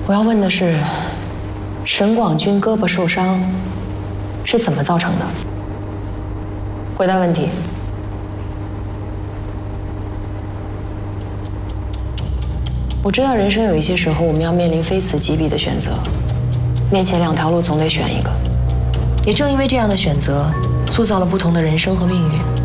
我要问的是，沈广军胳膊受伤是怎么造成的？回答问题。我知道人生有一些时候，我们要面临非此即彼的选择，面前2条路总得选一个。也正因为这样的选择，塑造了不同的人生和命运。